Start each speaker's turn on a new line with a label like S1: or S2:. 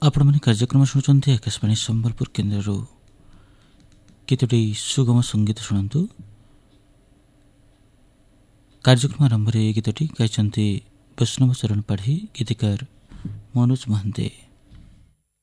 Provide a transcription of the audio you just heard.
S1: ଆପଣମାନେ କାର୍ଯ୍ୟକ୍ରମ ଶୁଣୁଛନ୍ତି ଆକାଶବାଣୀ ସମ୍ବଲପୁର କେନ୍ଦ୍ରରୁ। କେତୋଟି ସୁଗମ ସଙ୍ଗୀତ ଶୁଣନ୍ତୁ। କାର୍ଯ୍ୟକ୍ରମ ଆରମ୍ଭରେ ଏହି ଗୀତଟି ଗାଇଛନ୍ତି ବୈଷ୍ଣବ ଚରଣ ପାଢ଼ୀ, ଗୀତିକାର ମନୋଜ ମହାନ୍ତେ।